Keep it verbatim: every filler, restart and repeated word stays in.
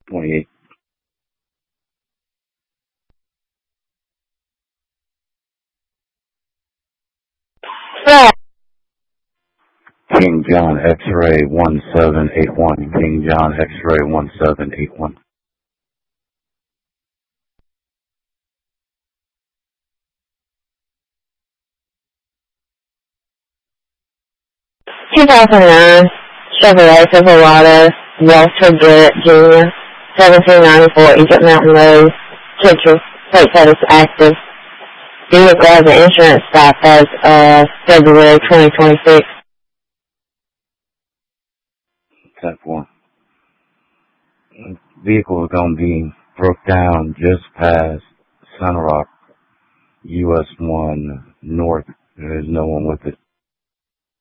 twenty-eight. Yeah. King John X-ray one seven eight one. King John X-ray one seven eight one. two thousand nine Chevrolet Silverado, Walter Garrett Junior, seventeen ninety-four Egypt Mountain Road, Citrus, plate status active. Vehicle has an insurance stop as of February twenty twenty-six. ten four. Vehicle is going to be broke down just past Sun Rock, U S one North. There's no one with it.